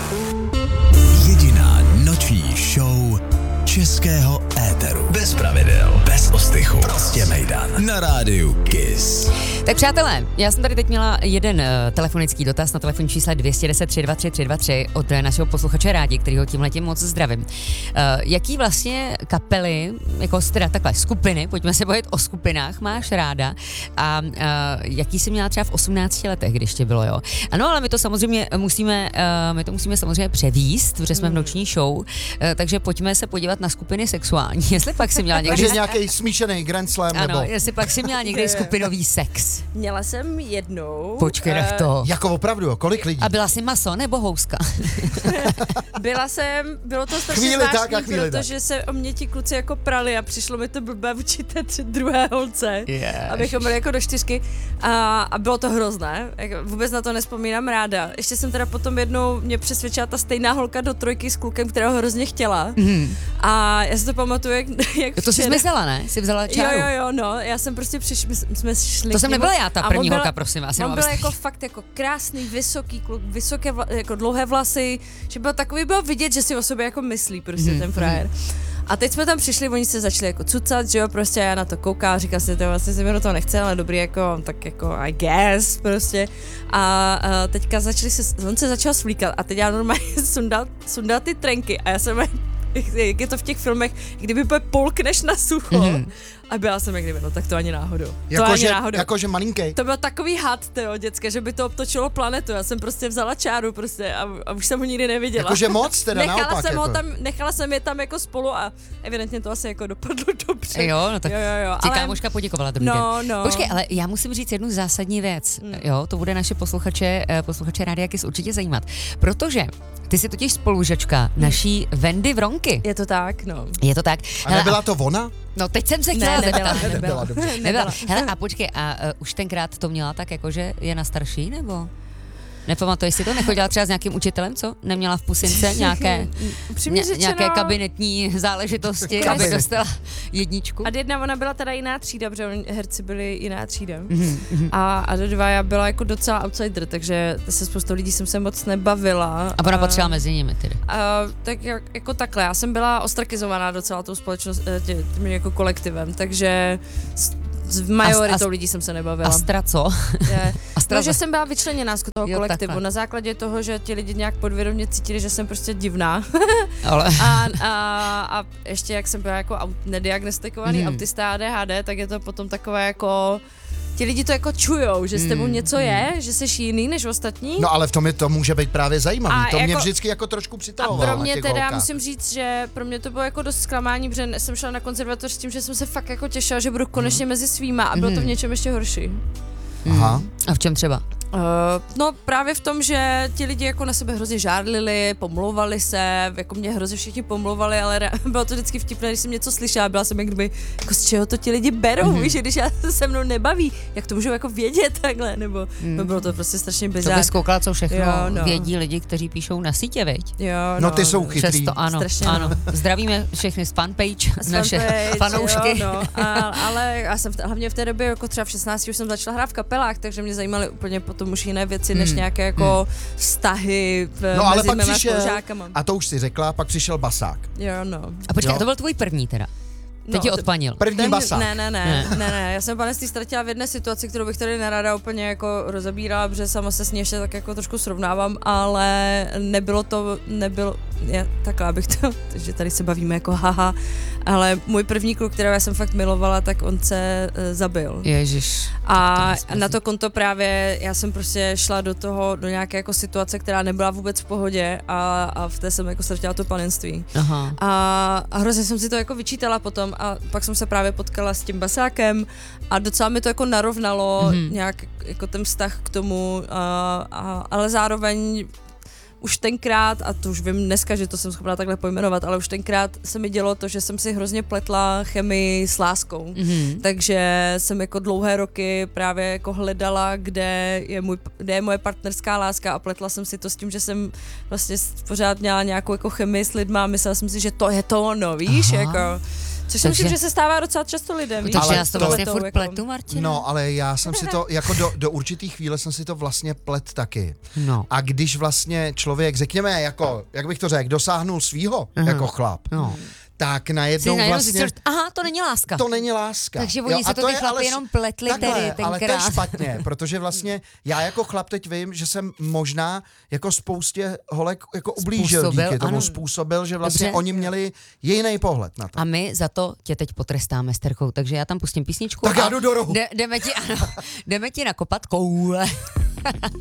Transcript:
Jediná noční show českého éteru. Bez pravidel, bez ostychu. Prostě mejdan. Na rádiu Kiss. Tak přátelé, já jsem tady teď měla jeden telefonický dotaz na telefonní čísle 210 323 323 od našeho posluchače Rádi, kterýho tímhletím moc zdravím. Jaký vlastně kapely, jako teda takhle skupiny, pojďme se bavit o skupinách, máš ráda a jaký jsi měla třeba v 18 letech, když tě bylo, jo? Ano, ale my to musíme samozřejmě převíst, protože jsme v noční show, takže pojďme se podívat na skupiny sexuální. Jestli pak si měla někdy... Takže nějaký smíšený Grand Slam, ano, nebo... jestli pak si měla někdy skupinový sex. Měla jsem jednou. Počkej, jak to? Jako opravdu, kolik lidí? A byla jsi maso nebo houska? Bylo to strašně Chvíli tak a zvláštní, chvíli tak. protože se o mě ti kluci jako prali a přišlo mi to blbé vůči té druhé holce, abychom byli jako do 4 a bylo to hrozné, vůbec na to nespomínám ráda. Ještě jsem teda potom jednou mě přesvědčila ta stejná holka do 3 s klukem, kterého hrozně chtěla a já si to pamatuju, jak to jsi myslela, ne? Jsi vzala čáru? Jo, no, já jsem prostě jsme šli. To jsem nebyla já, ta první holka, prosím vás. On byl jako fakt jako krásný, vysoký kluk, vysoké jako dlouhé vlasy, že bylo vidět, že si o sobě jako myslí prostě ten frajer. A teď jsme tam přišli, oni se začali jako cucat, že jo, prostě já na to koukám, říkal si, to vlastně se mi do toho nechce, ale dobrý, jako, tak jako I guess, prostě. A teďka on se začal svlíkat a teď já normálně sundal ty trenky a já jsem jak je to v těch filmech, kdyby polkneš na sucho. A byla jsem jak kdyby, no tak to ani náhodou. Jakože malinký. To byl takový had, dětské, že by to obtočilo planetu. Já jsem prostě vzala čáru prostě a už jsem ho nikdy neviděla. Jakože moc teda naopak. Nechala jsem je tam jako spolu a evidentně to asi jako dopadlo dobře. Jo, no tak jo. ti kámoška poděkovala druhý den. No. Počkej, ale já musím říct jednu zásadní věc. Jo, to bude naše posluchače Rádia Kiss určitě zajímat. Protože ty jsi totiž spolužačka naší Wendy Vronky. Je to tak, no. Je to tak. A nebyla to ona? No teď jsem se chtěla zeptat. Nebyla. Hele, a počkej, a už tenkrát to měla tak jako, že je na starší, nebo? Nepamatuješ si to? Nechodila třeba s nějakým učitelem, co? Neměla v pusince nějaké kabinetní záležitosti, aby dostala 1. A jedna, ona byla teda jiná třída, protože herci byli jiná třída. A do 2 já byla jako docela outsider, takže se spoustou lidí jsem se moc nebavila. A ona patřila mezi nimi tedy? Tak jako takhle, já jsem byla ostrakizovaná docela tou společnost, tím jako kolektivem, takže s majoritou lidí jsem se nebavila. Astra co? No, že jsem byla vyčleněná z toho kolektivu takhle. Na základě toho, že ti lidi nějak podvědomě cítili, že jsem prostě divná. Ale... a ještě jak jsem byla jako nediagnostikovaný autista ADHD, tak je to potom takové jako... Ti lidi to jako čujou, že s tebou něco je, že jsi jiný než ostatní. No ale v tom to může být právě zajímavý. To mě jako, vždycky jako trošku přitahovalo. A pro mě teda musím říct, že pro mě to bylo jako dost zklamání, protože jsem šla na konzervatoř s tím, že jsem se fakt jako těšila, že budu konečně mezi svýma a bylo to v něčem ještě horší. Aha. A v čem třeba? No právě v tom, že ti lidi jako na sebe hrozně žárlili, pomlouvali se, jako mě hrozně všichni pomlouvali, ale bylo to vždycky vtipné, když jsem něco slyšela, byla jsem jak kdyby, jako z čeho to ti lidi berou, víš, když já se mnou nebaví, jak to můžou jako vědět takhle, nebo bylo to prostě strašně bizár. To bys koukala, co všechno vědí lidi, kteří píšou na sítě, veď? Jo, no ty jsou chytrý. Přesto, ano. Zdravíme všechny z fanpage, naše fanoušky. Ale já jsem hlavně v té době, jako třeba v 16 už jsem začala hrát v kapelách, takže mě zajímaly úplně potom už jiné věci, než nějaké jako vztahy mezi mými spolužákama. A to už si řekla, pak přišel basák. Jo, no. A počkej, to byl tvůj první teda? Teď ti odpanil. První basák. Ne, já jsem paneství ztratila v jedné situaci, kterou bych tady nerada úplně jako rozebírala, protože sama se s ní ještě tak jako trošku srovnávám, ale nebylo, takhle abych to, že tady se bavíme jako haha, ale můj první kluk, kterého já jsem fakt milovala, tak on se zabil. Ježiš. A na to konto právě já jsem prostě šla do nějaké jako situace, která nebyla vůbec v pohodě a v té jsem jako ztratila to panenství. Aha. A hrozně jsem si to jako vyčítala potom a pak jsem se právě potkala s tím basákem a docela mi to jako narovnalo nějak jako ten vztah k tomu, ale zároveň už tenkrát, a to už vím dneska, že to jsem schopná takhle pojmenovat, ale už tenkrát se mi dělo to, že jsem si hrozně pletla chemii s láskou. Takže jsem jako dlouhé roky právě jako hledala, kde je moje partnerská láska a pletla jsem si to s tím, že jsem vlastně pořád měla nějakou jako chemii s lidma a myslela jsem si, že to je to ono, víš, jako... Což si myslím, že se stává docela často lidem. víš, Takže Ale nás to to- vlastně pletou, furt jako. pletu, Martina. No, ale já jsem si to, jako do určitých chvíle jsem si to vlastně plet taky. No. A když vlastně člověk, řekněme, jako, jak bych to řekl, dosáhnul svýho jako chlap, No. tak Si najednou najednou vlastně... zjistil, aha, to není láska. To není láska. Takže oni se a to ty je chlapi ale- jenom pletli takhle, tedy ale to je tenkrát. špatně, protože vlastně já jako chlap teď vím, že jsem možná jako spoustě holek jako ublížil Způsobil, díky tomu, ano. způsobil, že vlastně Dobře. oni měli jiný pohled na to. A my za to tě teď potrestáme s Terkou, takže já tam pustím písničku. Tak já a jdu do rohu. Jdeme ti nakopat koule.